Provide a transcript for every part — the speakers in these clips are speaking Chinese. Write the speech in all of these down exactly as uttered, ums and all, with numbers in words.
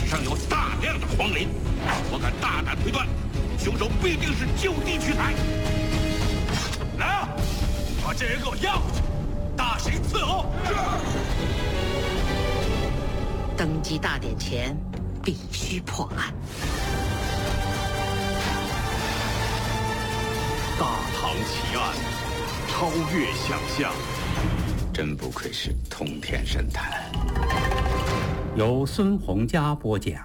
史上有大量的皇陵，我敢大胆推断，凶手必定是就地取材。来啊，把这人给我押回去，大刑伺候。 登基大典前，必须破案。 大唐奇案，超越想象。 真不愧是通天神探。 由孙洪佳播讲。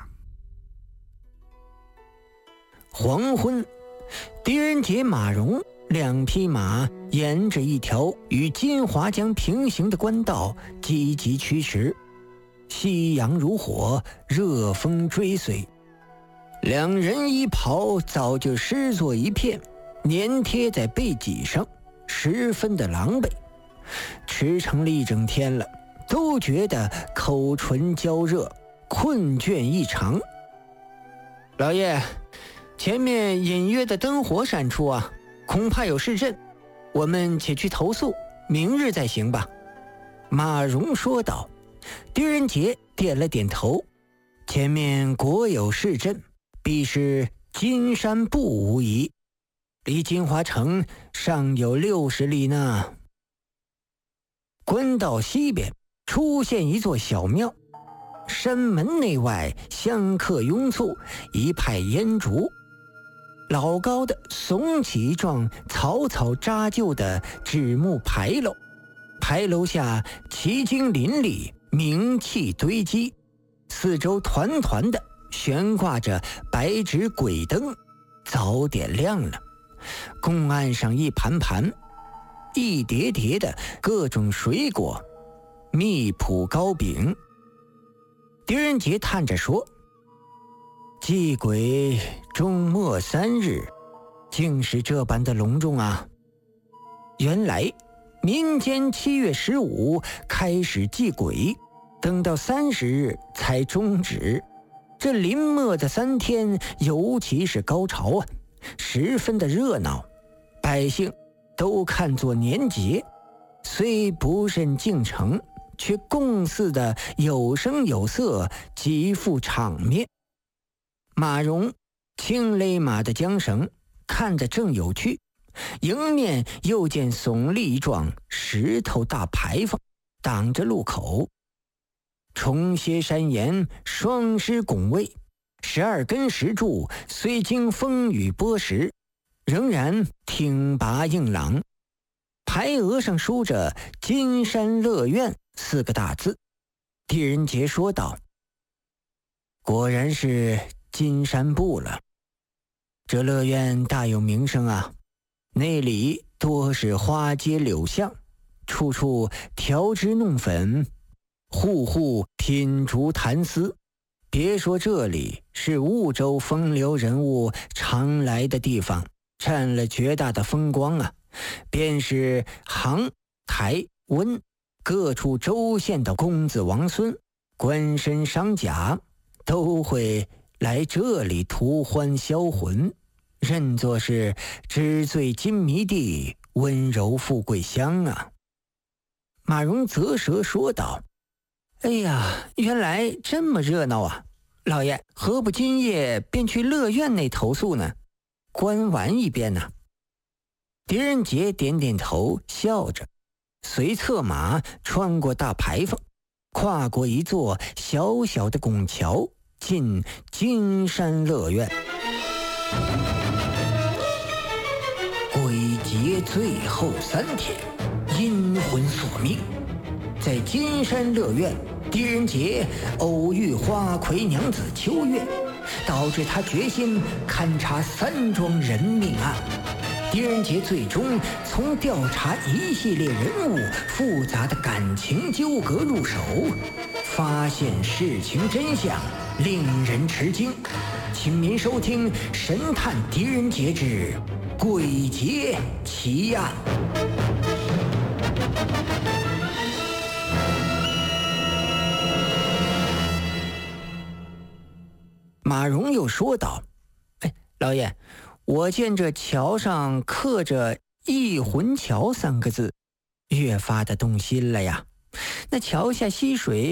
黄昏，狄仁杰、马融两匹马沿着一条与金华江平行的官道积极驱驰，夕阳如火，热风追随，两人衣袍早就湿作一片，粘贴在背脊上，十分的狼狈。驰骋了一整天了，都觉得口唇焦热，困倦异常。老爷，前面隐约的灯火闪出啊，恐怕有事阵，我们且去投宿，明日再行吧。马融说道。狄仁杰点了点头，前面果有事阵，必是金山步无疑，离金华城尚有六十里呢。官道西边出现一座小庙，山门内外香客拥簇，一派烟烛。老高的耸起一幢草草扎就的纸木牌楼，牌楼下奇经林立，名器堆积，四周团团的悬挂着白纸鬼灯，早点亮了。供案上一盘盘一叠叠的各种水果，蜜脯糕饼。狄仁杰叹着说，祭鬼终末三日，竟是这般的隆重啊。原来民间七月十五开始祭鬼，等到三十日才终止。这临末的三天尤其是高潮啊，十分的热闹，百姓都看作年节，虽不甚敬诚，却共祀的有声有色，极富场面。马融轻勒马的缰绳，看得正有趣，迎面又见耸立一幢石头大牌坊，挡着路口。重歇山岩，双狮拱卫，十二根石柱虽经风雨剥蚀，仍然挺拔硬朗。牌额上书着金山乐苑四个大字。狄仁杰说道，果然是金山部了，这乐苑大有名声啊，内里多是花街柳巷，处处调脂弄粉，户户品竹谈丝。别说这里是婺州风流人物常来的地方，占了绝大的风光啊，便是杭、台、温各处州县的公子王孙、官绅商贾，都会来这里图欢销魂，认作是纸醉金迷地，温柔富贵乡啊。马融啧舌说道，哎呀，原来这么热闹啊，老爷何不今夜便去乐苑内投宿呢，观玩一遍呢？狄仁杰点点头，笑着，随策马穿过大牌坊，跨过一座小小的拱桥，进金山乐苑。鬼节最后三天，阴魂索命，在金山乐苑，狄仁杰偶遇花魁娘子秋月，导致他决心勘察三桩人命案。狄仁杰最终从调查一系列人物复杂的感情纠葛入手，发现事情真相，令人吃惊。请您收听《神探狄仁杰之鬼节奇案》。马融又说道，哎，老爷，我见这桥上刻着翊魂桥三个字，越发的动心了呀。那桥下溪水